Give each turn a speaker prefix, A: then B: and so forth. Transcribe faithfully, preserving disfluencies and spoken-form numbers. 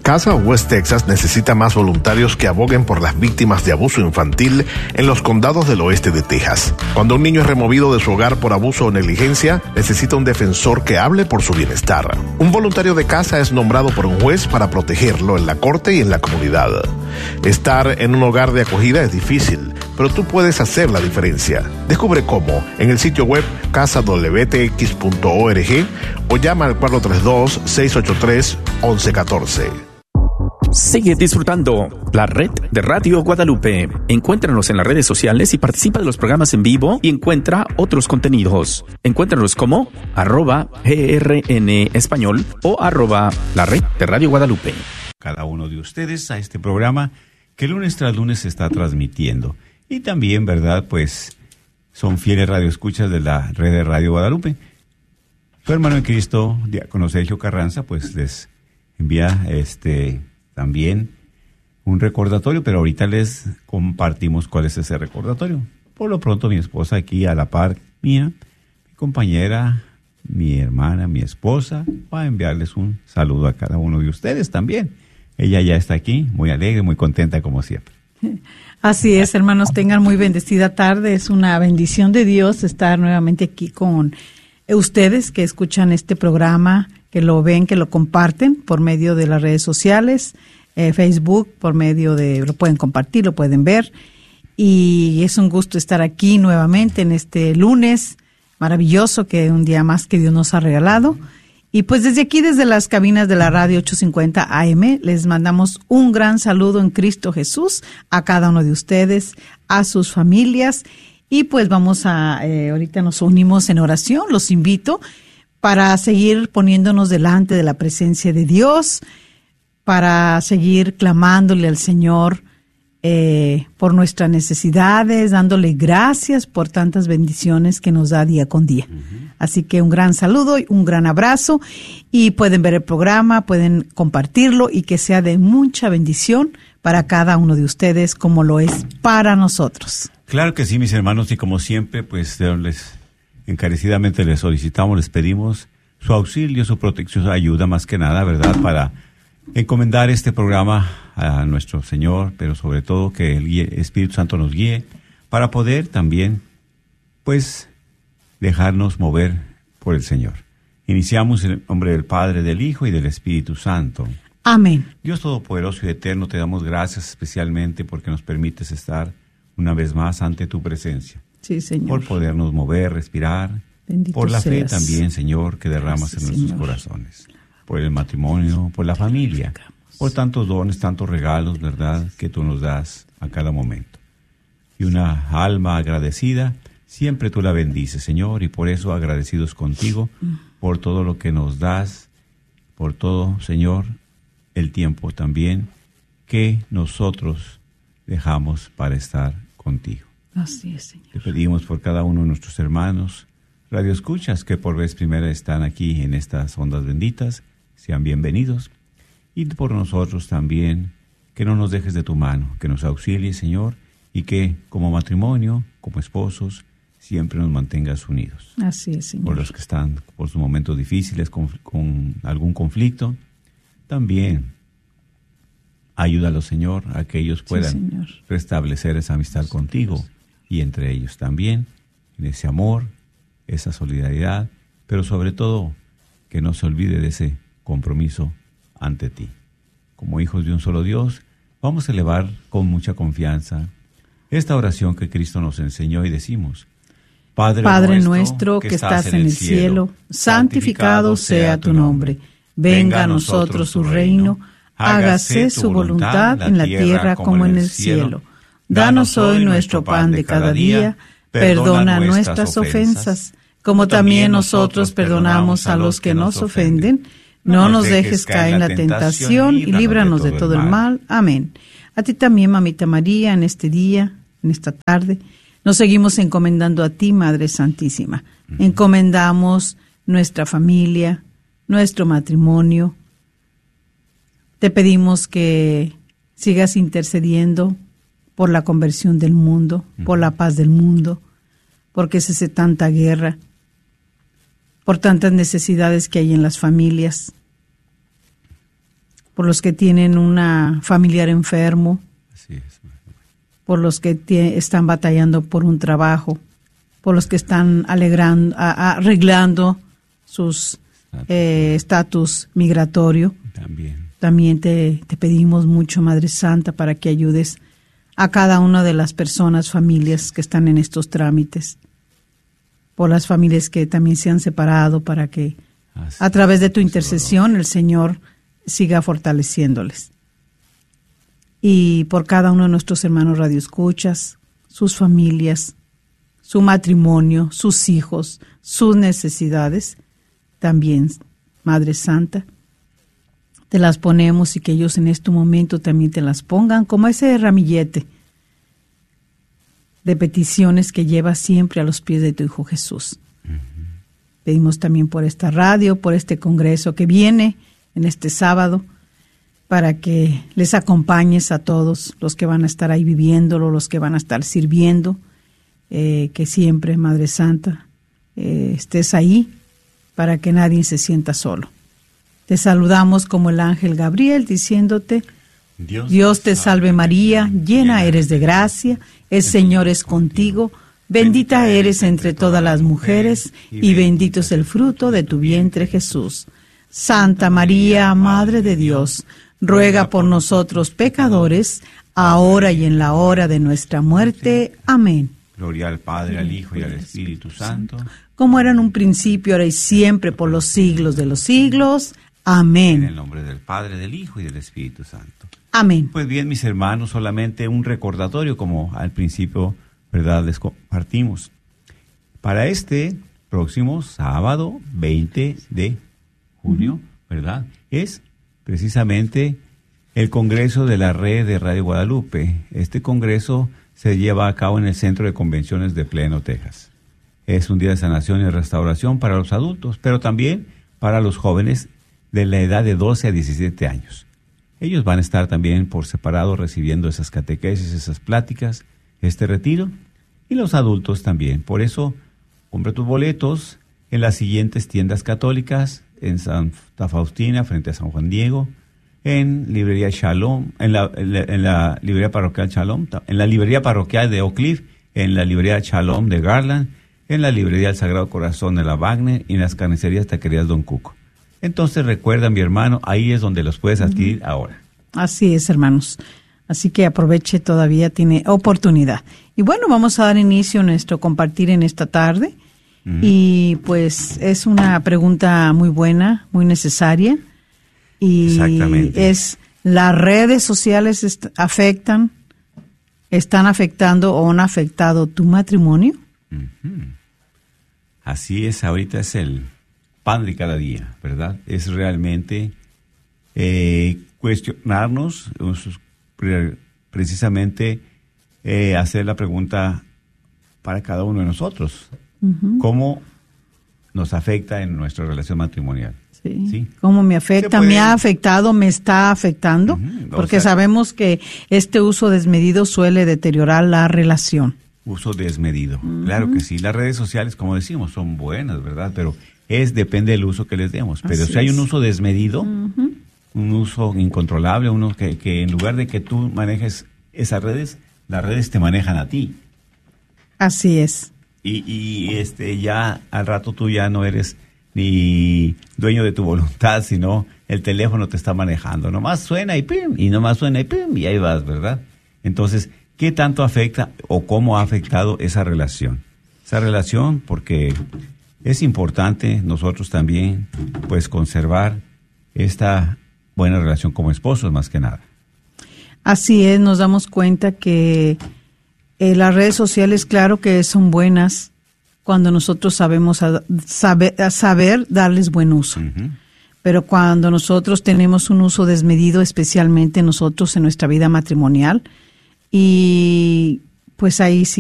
A: Casa West Texas necesita más voluntarios que aboguen por las víctimas de abuso infantil en los condados del oeste de Texas. Cuando un niño es removido de su hogar por abuso o negligencia, necesita un defensor que hable por su bienestar. Un voluntario de casa es nombrado por un juez para protegerlo en la corte y en la comunidad. Estar en un hogar de acogida es difícil, pero tú puedes hacer la diferencia. Descubre cómo en el sitio web casa w t x punto org o llama al cuatro tres dos, seis ocho tres, uno uno uno cuatro.
B: Sigue disfrutando la red de Radio Guadalupe. Encuéntranos en las redes sociales y participa de los programas en vivo y encuentra otros contenidos. Encuéntranos como arroba grn español o arroba la red de Radio Guadalupe.
C: Cada uno de ustedes a este programa que lunes tras lunes se está transmitiendo. Y también, ¿verdad? Pues son fieles radioescuchas de la red de Radio Guadalupe. Tu hermano en Cristo, diácono Sergio Carranza, pues les envía este... también un recordatorio, pero ahorita les compartimos cuál es ese recordatorio. Por lo pronto, mi esposa aquí a la par mía, mi compañera, mi hermana, mi esposa, va a enviarles un saludo a cada uno de ustedes también. Ella ya está aquí, muy alegre, muy contenta como siempre.
D: Así es, hermanos, tengan muy bendecida tarde. Es una bendición de Dios estar nuevamente aquí con ustedes que escuchan este programa, que lo ven, que lo comparten por medio de las redes sociales, eh, Facebook, por medio de, lo pueden compartir, lo pueden ver. Y es un gusto estar aquí nuevamente en este lunes maravilloso, que un día más que Dios nos ha regalado. Y pues desde aquí, desde las cabinas de la radio ochocientos cincuenta A M, les mandamos un gran saludo en Cristo Jesús a cada uno de ustedes, a sus familias. Y pues vamos a, eh, ahorita nos unimos en oración, los invito para seguir poniéndonos delante de la presencia de Dios, para seguir clamándole al Señor eh, por nuestras necesidades, dándole gracias por tantas bendiciones que nos da día con día. Uh-huh. Así que un gran saludo y un gran abrazo, y pueden ver el programa, pueden compartirlo, y que sea de mucha bendición para cada uno de ustedes, como lo es para nosotros.
C: Claro que sí, mis hermanos, y como siempre, pues les encarecidamente les solicitamos, les pedimos su auxilio, su protección, su ayuda, más que nada, ¿verdad?, para encomendar este programa a nuestro Señor, pero sobre todo que el guíe, Espíritu Santo nos guíe para poder también, pues, dejarnos mover por el Señor. Iniciamos en el nombre del Padre, del Hijo y del Espíritu Santo.
D: Amén.
C: Dios Todopoderoso y Eterno, te damos gracias especialmente porque nos permites estar una vez más ante tu presencia.
D: Sí, Señor.
C: Por podernos mover, respirar,
D: bendito
C: por la
D: seas.
C: Fe también, Señor, que derramas
D: Gracias,
C: en nuestros
D: Señor.
C: corazones, por el matrimonio, por la familia, por tantos dones, tantos regalos, ¿verdad?, que tú nos das a cada momento. Y una alma agradecida, siempre tú la bendices, Señor, y por eso agradecidos contigo, por todo lo que nos das, por todo, Señor, el tiempo también que nosotros dejamos para estar contigo.
D: Así es, Señor.
C: Te pedimos por cada uno de nuestros hermanos radioescuchas que por vez primera están aquí en estas ondas benditas, sean bienvenidos. Y por nosotros también, que no nos dejes de tu mano, que nos auxilies, Señor, y que como matrimonio, como esposos, siempre nos mantengas unidos.
D: Así es, Señor.
C: Por los que están por sus momentos difíciles, con, con algún conflicto, también ayúdalos, Señor, a que ellos puedan sí, restablecer esa amistad contigo y entre ellos también, en ese amor, esa solidaridad, pero sobre todo que no se olvide de ese compromiso ante ti. Como hijos de un solo Dios, vamos a elevar con mucha confianza esta oración que Cristo nos enseñó y decimos: Padre,
D: Padre nuestro que estás en el cielo, santificado sea tu nombre. Venga a nosotros su reino, hágase su voluntad en la tierra como en el cielo. Danos hoy nuestro pan de cada día, perdona nuestras ofensas, como también nosotros perdonamos a los que nos ofenden. No nos dejes caer en la tentación y líbranos de todo el mal. Amén. A ti también, Mamita María, en este día, en esta tarde, nos seguimos encomendando a ti, Madre Santísima. Uh-huh. Encomendamos nuestra familia, nuestro matrimonio. Te pedimos que sigas intercediendo por la conversión del mundo, uh-huh. por la paz del mundo, porque se hace tanta guerra, por tantas necesidades que hay en las familias. por los que tienen una familiar enfermo,
C: Así es.
D: por los que tie- están batallando por un trabajo, por los que están alegrando, a- a- arreglando sus eh, estatus migratorio.
C: También.
D: También te, te pedimos mucho, Madre Santa, para que ayudes a cada una de las personas, familias que están en estos trámites, por las familias que también se han separado, para que
C: Así
D: a través de tu
C: es,
D: intercesión el Señor siga fortaleciéndoles. Y por cada uno de nuestros hermanos radioescuchas, sus familias, su matrimonio, sus hijos, sus necesidades, también, Madre Santa, te las ponemos y que ellos en este momento también te las pongan como ese ramillete de peticiones que llevas siempre a los pies de tu Hijo Jesús. Uh-huh. Pedimos también por esta radio, por este congreso que viene en este sábado, para que les acompañes a todos los que van a estar ahí viviéndolo, los que van a estar sirviendo, eh, que siempre, Madre Santa, eh, estés ahí para que nadie se sienta solo. Te saludamos como el ángel Gabriel, diciéndote, Dios, Dios te salve María, llena eres de gracia, el Señor es contigo, bendita eres entre todas las mujeres, y bendito es el fruto de tu vientre Jesús. Santa María, Madre de Dios, ruega por nosotros pecadores, ahora y en la hora de nuestra muerte. Amén.
C: Gloria al Padre, al Hijo y al Espíritu Santo.
D: Como era en un principio, ahora y siempre, por los siglos de los siglos. Amén.
C: En el nombre del Padre, del Hijo y del Espíritu Santo.
D: Amén.
C: Pues bien, mis hermanos, solamente un recordatorio, como al principio, ¿verdad?, les compartimos. Para este próximo sábado, veinte de junio, uh-huh. ¿verdad?, es precisamente el Congreso de la Red de Radio Guadalupe. Este Congreso se lleva a cabo en el Centro de Convenciones de Plano, Texas. Es un día de sanación y restauración para los adultos, pero también para los jóvenes de la edad de doce a diecisiete años. Ellos van a estar también por separado recibiendo esas catequesis, esas pláticas, este retiro, y los adultos también. Por eso, compra tus boletos en las siguientes tiendas católicas, en Santa Faustina, frente a San Juan Diego, en librería Shalom, en la, en la, en la librería parroquial Shalom, en la librería parroquial de Oak Cliff, en la librería Shalom de Garland, en la librería del Sagrado Corazón de la Wagner y en las carnicerías Taquerías Don Cuco. Entonces recuerda, mi hermano, ahí es donde los puedes adquirir uh-huh. ahora.
D: Así es, hermanos. Así que aproveche, todavía tiene oportunidad. Y bueno, vamos a dar inicio a nuestro compartir en esta tarde. Uh-huh. Y pues es una pregunta muy buena, muy necesaria. Y
C: exactamente.
D: Es, ¿las redes sociales est- afectan, están afectando o han afectado tu matrimonio?
C: Uh-huh. Así es, ahorita es el pan de cada día, ¿verdad? Es realmente eh, cuestionarnos, precisamente eh, hacer la pregunta para cada uno de nosotros. Uh-huh. ¿Cómo nos afecta en nuestra relación matrimonial?
D: Sí.
C: ¿Sí?
D: ¿Cómo me afecta? ¿Me ha afectado? ¿Me está afectando? Uh-huh. Porque o sea, sabemos que este uso desmedido suele deteriorar la relación.
C: Uso desmedido, uh-huh. claro que sí. Las redes sociales, como decimos, son buenas, ¿verdad? Pero es depende del uso que les demos. Pero Así si hay un uso desmedido, uh-huh. un uso incontrolable, uno que, que en lugar de que tú manejes esas redes, las redes te manejan a ti.
D: Así es.
C: Y, y este ya al rato tú ya no eres ni dueño de tu voluntad, sino el teléfono te está manejando. Nomás suena y pim, y nomás suena y pim, y ahí vas, ¿verdad? Entonces, ¿qué tanto afecta o cómo ha afectado esa relación? Esa relación, porque es importante nosotros también, pues, conservar esta buena relación como esposos, más que nada.
D: Así es, nos damos cuenta que eh, las redes sociales, claro que son buenas cuando nosotros sabemos a, saber, a saber darles buen uso. Uh-huh. Pero cuando nosotros tenemos un uso desmedido, especialmente nosotros en nuestra vida matrimonial, y pues ahí sí